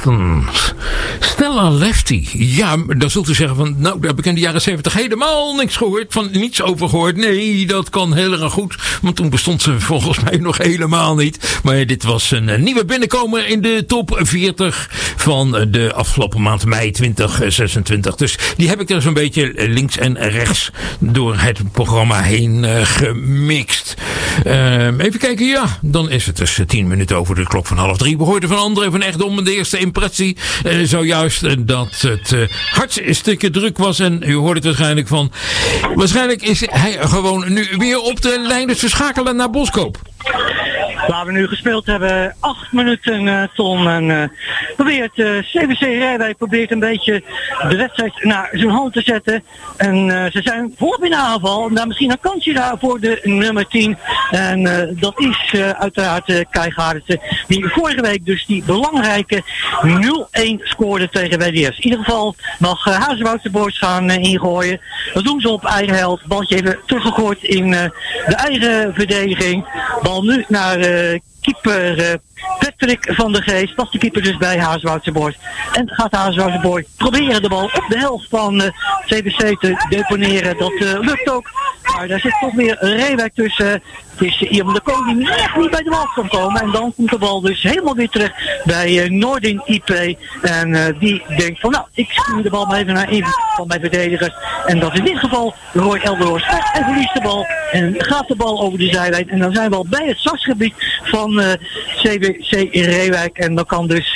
Stella Lefty. Ja, dan zult u zeggen van, nou, daar heb ik in de jaren 70 helemaal niks gehoord. Van niets over gehoord. Nee, dat kan heel erg goed. Want toen bestond ze volgens mij nog helemaal niet. Maar dit was een nieuwe binnenkomer in de top 40 van de afgelopen maand mei 2026. Dus die heb ik er zo'n beetje links en rechts door het programma heen gemixt. Even kijken, ja, dan is het dus 10 minuten over de klok van 2:30. We hoorden van André van Echtdom de eerste impressie zojuist dat het hartstikke druk was. En u hoort het waarschijnlijk van. Waarschijnlijk is hij gewoon nu weer op de lijn, dus we schakelen naar Boskoop. Waar we nu gespeeld hebben, 8 minuten, Tom. En CVC Rijwijk probeert een beetje de wedstrijd naar zijn hand te zetten. En ze zijn voorop in de aanval. Nou, misschien een kansje daar voor de nummer 10. En dat is uiteraard Kai Gaardense, die vorige week dus die belangrijke 0-1 scoorde tegen WDS. In ieder geval mag Hazenwoudse Boys gaan ingooien. Dat doen ze op eigen helft. Baltje even teruggegooid in de eigen verdediging. Bal nu naar keeper Patrick van der Geest. Dat is de keeper dus bij Hazenwoudse Boys. En gaat Hazenwoudse Boys proberen de bal op de helft van CBC te deponeren. Dat lukt ook. Maar daar zit toch weer een Reewijk tussen. Het is iemand de koning die echt niet bij de bal kan komen. En dan komt de bal dus helemaal weer terug bij Noordin IP. En die denkt van, nou, ik stuur de bal maar even naar een van mijn verdedigers. En dat is in dit geval Roy Elderoos. Hij verliest de bal en gaat de bal over de zijlijn. En dan zijn we al bij het stadsgebied van CBC Reewijk. En dan kan dus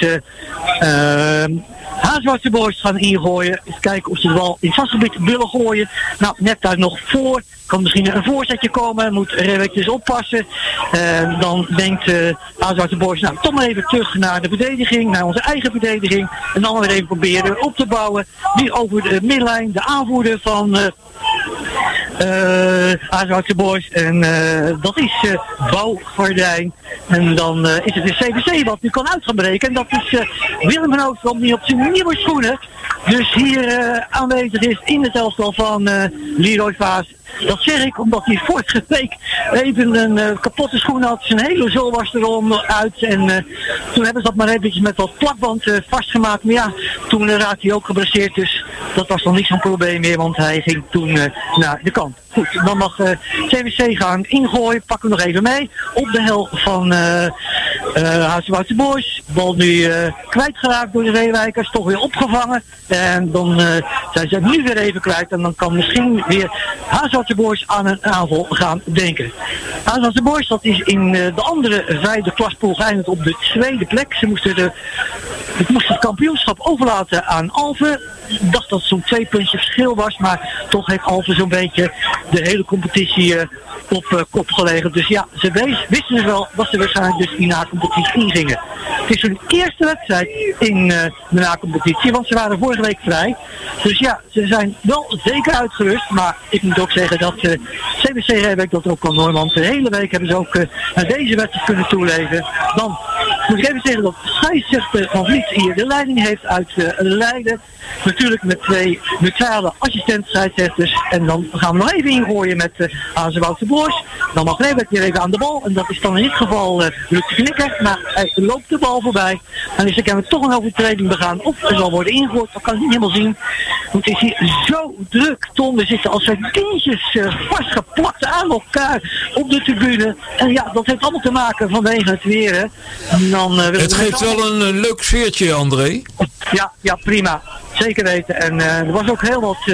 Hazenwoudse Boys gaan ingooien. Even kijken of ze de bal in het stadsgebied willen gooien. Nou, net daar nog voor. Kan misschien een voorzetje komen. Moet Reewijk dus oppassen. Dan denkt Hazenwoudse Boys, nou, toch maar even terug naar de verdediging. Naar onze eigen verdediging. En dan weer even proberen op te bouwen. Nu over de middenlijn. De aanvoerder van Hazenwoudse Boys. En dat is Bouw Gordijn. En dan is het de CBC wat nu kan uit gaan breken. En dat is Willem van Oostrom die op zijn nieuwe schoenen dus hier aanwezig is in het elftal van Leroy Vaas. Dat zeg ik omdat hij vorige week even een kapotte schoen had. Zijn hele zool was erom uit. En toen hebben ze dat maar eventjes met wat plakband vastgemaakt. Maar ja, toen raakte hij ook geblesseerd. Dus dat was dan niet zo'n probleem meer. Want hij ging toen naar de kant. Goed, dan mag CWC gaan ingooien. Pakken we nog even mee. Op de helft van Hazenwoudse Boys. Bal nu kwijtgeraakt door de Reewijkers. Toch weer opgevangen. En dan zijn ze nu weer even kwijt. En dan kan misschien weer Hazenwoudse Boys aan een aanval gaan denken. Hazenwoudse Boys, dat is in de andere vijfde klaspool geëindigd op de tweede plek. Ze moesten het kampioenschap overlaten aan Alphen. Ik dacht dat het zo'n 2 puntjes verschil was. Maar toch heeft Alphen zo'n beetje de hele competitie op kop gelegen. Dus ja, ze wisten dus wel dat ze waarschijnlijk dus die na-competitie ingingen. Het is hun eerste wedstrijd in de na-competitie, want ze waren vorige week vrij. Dus ja, ze zijn wel zeker uitgerust. Maar ik moet ook zeggen dat CBC Reewijk dat ook kan hoor. Want de hele week hebben ze ook naar deze wedstrijd kunnen toeleven. Dan moet ik even zeggen dat scheidsrechter Van Vliet hier de leiding heeft uit Leiden. Natuurlijk met 2 neutrale assistent-scheidsrechters. En dan gaan we nog even ingooien met Hazenwoudse Boys. Dan mag Reewijk weer even aan de bal. En dat is dan in dit geval Luc Knikker. Maar hij loopt de bal voorbij. En dus kan we toch een overtreding begaan. Of er zal worden ingegooid. Dat kan ik niet helemaal zien. Want het is hier zo druk, Tom. We zitten als zijn kindjes vastgeplakt aan elkaar op de tribune. En ja, dat heeft allemaal te maken vanwege het weer. Hè. En dan, het geeft wel een leuk sfeertje, André. Ja, prima. Zeker weten. En er was ook heel wat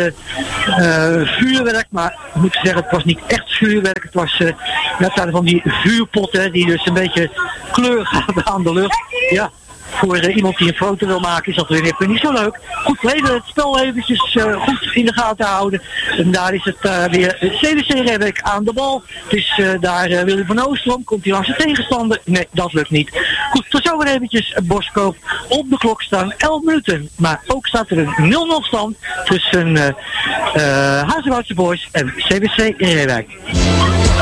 vuurwerk, maar ik moet zeggen, het was niet echt vuurwerk. Het was net van die vuurpotten die dus een beetje kleur gaven aan de lucht. Ja. Voor iemand die een foto wil maken is dat weer niet zo leuk. Goed, even het spel eventjes goed in de gaten houden. En daar is het weer CWC Reewijk aan de bal. Het is daar Willem van Oostrom. Komt hij langs de tegenstander? Nee, dat lukt niet. Goed, tot zo weer eventjes Boskoop. Op de klok staan 11 minuten. Maar ook staat er een 0-0 stand tussen Hazenwoudse Boys en CWC Reewijk.